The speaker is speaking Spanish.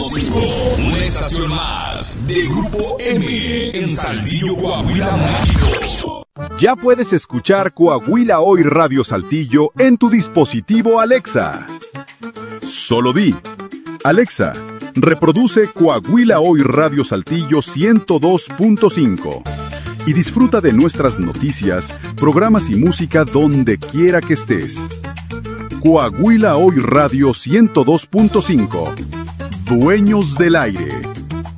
100.5, una estación más de Grupo M en Saltillo, Coahuila, México. Ya puedes escuchar Coahuila Hoy Radio Saltillo en tu dispositivo Alexa. Solo di: Alexa, reproduce Coahuila Hoy Radio Saltillo 102.5 y disfruta de nuestras noticias, programas y música donde quiera que estés. Coahuila Hoy Radio 102.5. Dueños del aire.